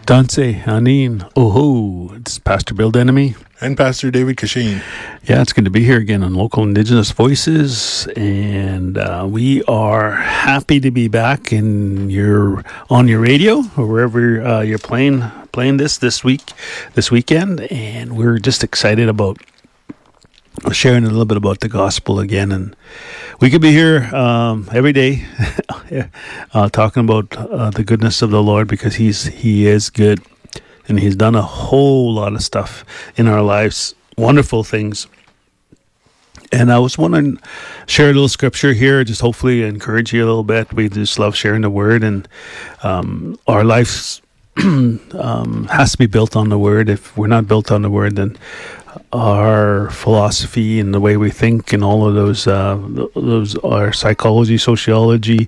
Danse, Anin, Oho. It's Pastor Bill Denemy. And Pastor David Kashin. Yeah, it's good to be here again on Local Indigenous Voices. And we are happy to be back on your radio or wherever you're playing this weekend. And we're just excited about sharing a little bit about the gospel again. And we could be here every day talking about the goodness of the Lord, because he is good, and he's done a whole lot of stuff in our lives, wonderful things. And I was wondering, share a little scripture here, just hopefully encourage you a little bit. We just love sharing the word, and our lives has to be built on the word. If we're not built on the word, then our philosophy and the way we think and all of those our psychology, sociology,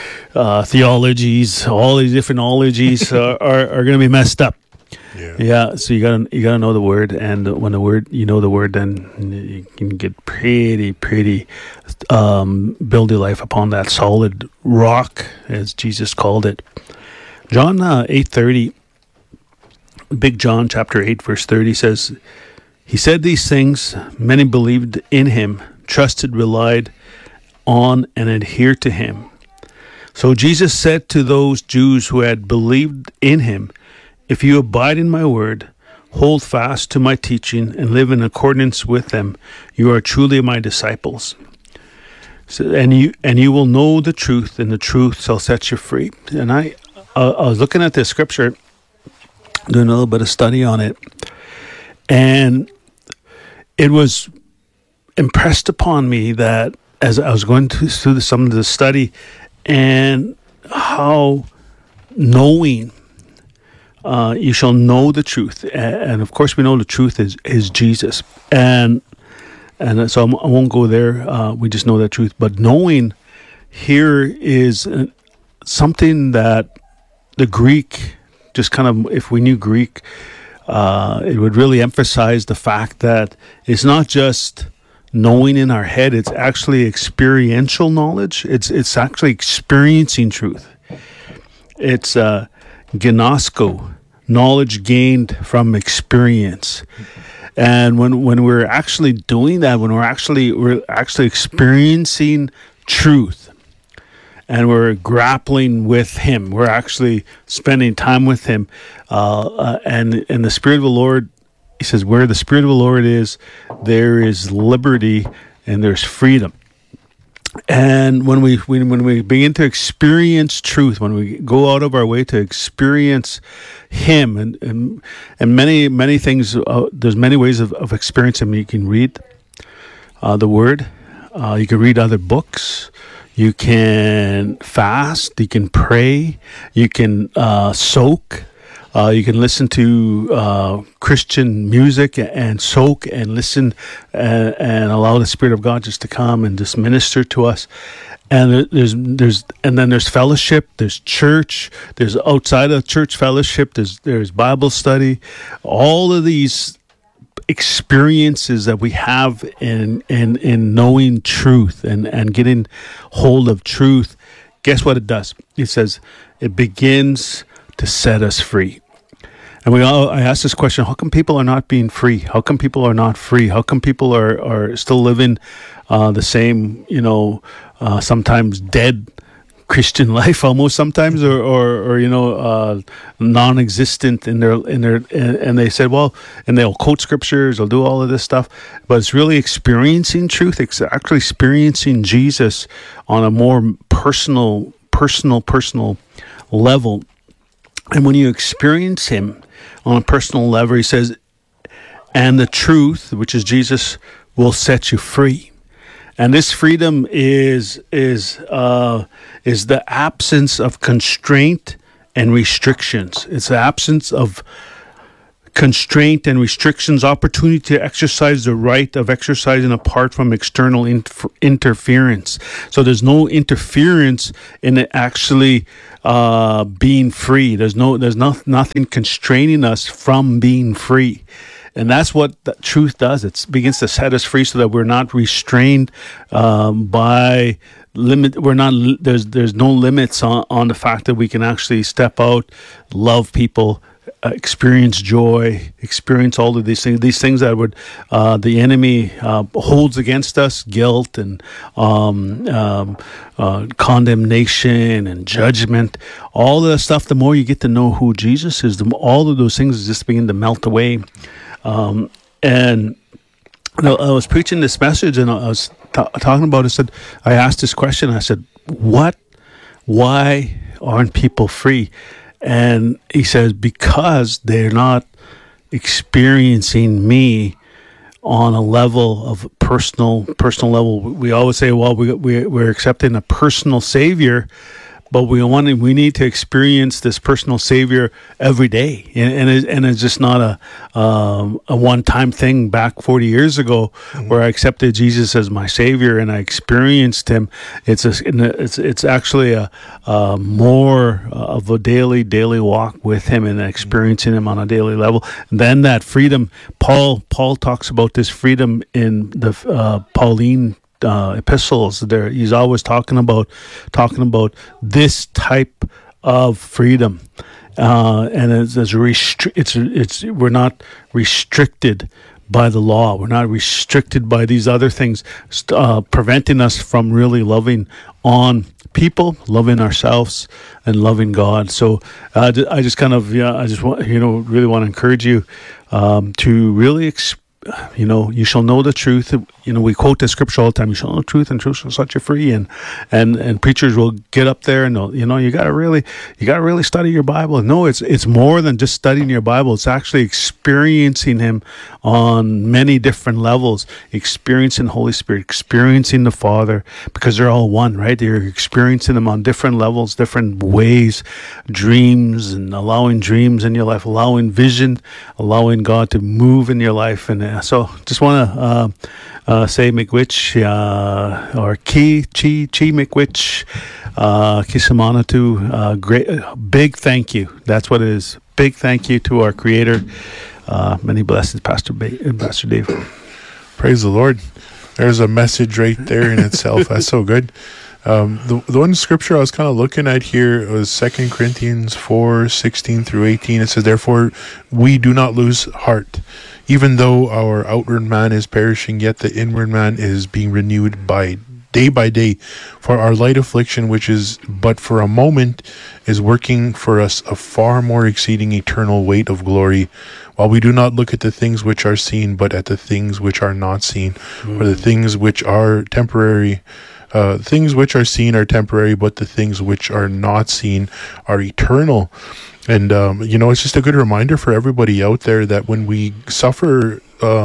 theologies, all these different ologies are going to be messed up. Yeah. So you gotta know the word, and when you know the word, then you can get pretty build your life upon that solid rock, as Jesus called it. John 8:30, Big John chapter 8 verse 30 says, he said these things, many believed in him, trusted, relied on, and adhered to him. So Jesus said to those Jews who had believed in him, if you abide in my word, hold fast to my teaching, and live in accordance with them, you are truly my disciples. So, and you will know the truth, and the truth shall set you free. And I was looking at this scripture, doing a little bit of study on it, and it was impressed upon me that as I was going through some of the study, and how knowing, you shall know the truth, and of course we know the truth is Jesus, and so I won't go there. We just know that truth, but knowing here is something that the Greek, just kind of, if we knew Greek, it would really emphasize the fact that it's not just knowing in our head, it's actually experiential knowledge. It's actually experiencing truth. It's gnosko, knowledge gained from experience. And when we're actually doing that, when we're actually experiencing truth, and we're grappling with him, we're actually spending time with him, and the Spirit of the Lord, he says, where the Spirit of the Lord is, there is liberty and there's freedom. And when we begin to experience truth, when we go out of our way to experience him, and many things, there's many ways of experiencing him. You can read the word, you can read other books, you can fast, you can pray, you can soak, you can listen to Christian music and soak and listen, and allow the Spirit of God just to come and just minister to us. And there's fellowship, there's church, there's outside of church fellowship, there's Bible study, all of these experiences that we have in knowing truth and getting hold of truth. Guess what it does? It says it begins to set us free. And I asked this question: how come people are not being free? How come people are not free? How come people are still living the same, sometimes dead Christian life, almost sometimes, or non-existent in their, and they said, well, and they'll quote scriptures, they'll do all of this stuff, but it's really experiencing truth. It's actually experiencing Jesus on a more personal level. And when you experience him on a personal level, he says, and the truth, which is Jesus, will set you free. And this freedom is the absence of constraint and restrictions. It's the absence of constraint and restrictions, opportunity to exercise the right of exercising apart from external interference. So there's no interference in it actually being free. There's nothing constraining us from being free. And that's what the truth does. It begins to set us free so that we're not restrained by limit. We're not. There's no limits on the fact that we can actually step out, love people, experience joy, experience all of these things that would the enemy holds against us, guilt and condemnation and judgment, all the stuff. The more you get to know who Jesus is, all of those things just begin to melt away. And I was preaching this message, and I was talking about it. I asked this question. I said, why aren't people free? And he says, because they're not experiencing me on a level of personal level. We always say, well, we're accepting a personal Savior, but we need to experience this personal Savior every day, and it's just not a one-time thing. Back 40 years ago, where I accepted Jesus as my Savior and I experienced Him, it's actually a more of a daily walk with Him and experiencing Him on a daily level. And then that freedom, Paul talks about this freedom in the Pauline epistles. There, he's always talking about this type of freedom, and we're not restricted by the law. We're not restricted by these other things, preventing us from really loving on people, loving ourselves, and loving God. So I just really want to encourage you to really you shall know the truth. We quote the scripture all the time. You shall know the truth, and truth shall set you free. And preachers will get up there and you gotta really study your Bible. No, it's more than just studying your Bible. It's actually experiencing Him on many different levels. Experiencing Holy Spirit, experiencing the Father, because they're all one, right? You're experiencing them on different levels, different ways, dreams, and allowing dreams in your life, allowing vision, allowing God to move in your life. And so just want to say miigwech, or chi miigwech, kisamanatu, great, big thank you. That's what it is. Big thank you to our Creator. Many blessings, Pastor Dave. Praise the Lord. There's a message right there in itself. That's so good. The one scripture I was kind of looking at here was 2 Corinthians 4:16 through 18. It says, therefore, we do not lose heart. Even though our outward man is perishing, yet the inward man is being renewed by day. For our light affliction, which is but for a moment, is working for us a far more exceeding eternal weight of glory, while we do not look at the things which are seen, but at the things which are not seen. For the things which are temporary, things which are seen are temporary, but the things which are not seen are eternal. And, it's just a good reminder for everybody out there that when we suffer,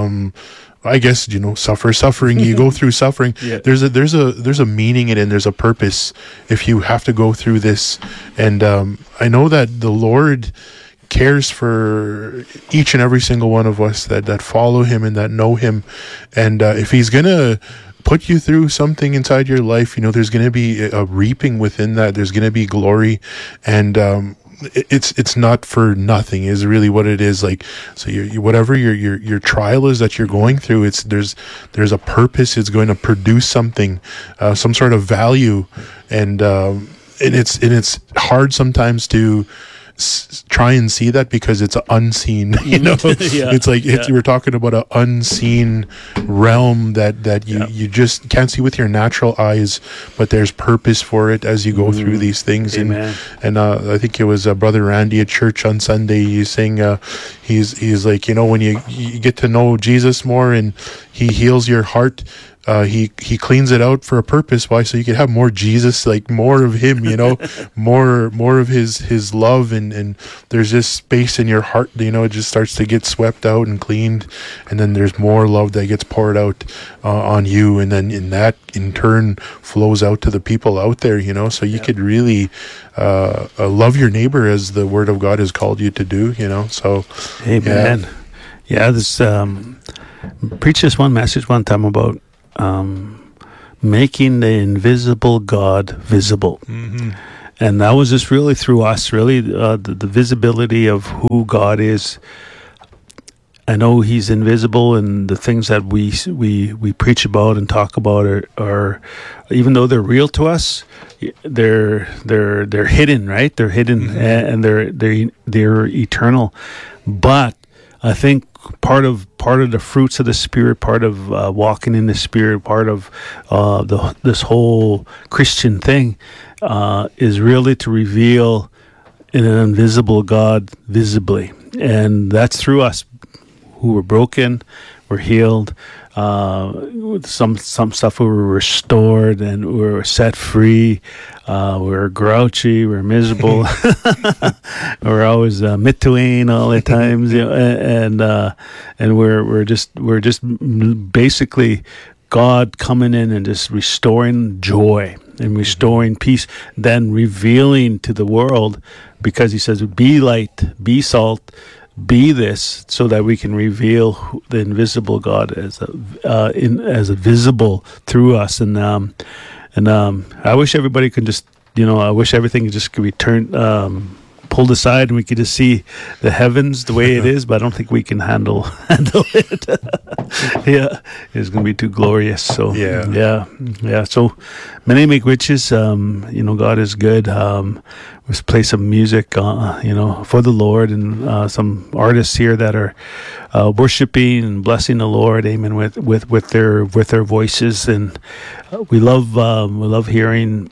suffering, you go through suffering, yeah. There's a meaning in it, and there's a purpose if you have to go through this. And, I know that the Lord cares for each and every single one of us that follow Him and that know Him. And, if He's gonna put you through something inside your life, there's going to be a reaping within that. There's going to be glory, and it's not for nothing is really what it is. Like, so whatever your trial is that you're going through, there's a purpose. It's going to produce something, some sort of value, and it's hard sometimes to try and see that because it's unseen. Yeah. It's like we're talking about an unseen realm that you just can't see with your natural eyes, but there's purpose for it as you go through these things. Amen. And I think it was Brother Randy at church on Sunday. He's saying he's like, when you get to know Jesus more and He heals your heart, he cleans it out for a purpose. Why? So you can have more Jesus, like more of Him, more of His love, and there's this space in your heart, it just starts to get swept out and cleaned, and then there's more love that gets poured out on you, and then in that in turn flows out to the people out there, so you could really love your neighbor as the Word of God has called you to do, so. Amen. Yeah, this preached this one message one time about making the invisible God visible. Mm-hmm. And that was just really through us, really, the visibility of who God is I know He's invisible, and the things that we preach about and talk about are even though they're real to us, they're hidden, right? They're hidden, and they're eternal. But I think part of the fruits of the Spirit, part of walking in the Spirit, part of this whole Christian thing is really to reveal an invisible God visibly, and that's through us who were broken, were healed. Some stuff we were restored and we were set free. We were grouchy, we were miserable. We were always mittuing all the times, and we're just basically God coming in and just restoring joy and restoring peace, then revealing to the world, because He says, "Be light, be salt." Be this, so that we can reveal the invisible God as a visible through us, and I wish everybody could just, I wish everything just could be turned, pulled aside, and we could just see the heavens the way it is. But I don't think we can handle it. Yeah, it's going to be too glorious. So yeah. So many make witches. God is good. Let's play some music, for the Lord, and some artists here that are worshiping and blessing the Lord, amen, with their voices, and we love hearing,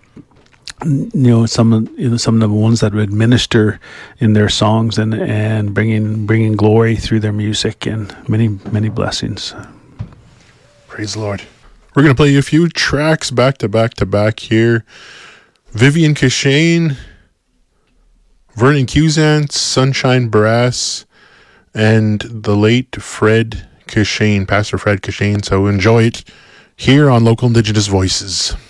some of the ones that would minister in their songs and bringing glory through their music, and many blessings. Praise the Lord. We're gonna play you a few tracks back to back here. Vivian Kishane, Vernon Cusant, Sunshine Brass, and the late Fred Kishane, Pastor Fred Kishane. So enjoy it here on Local Indigenous Voices.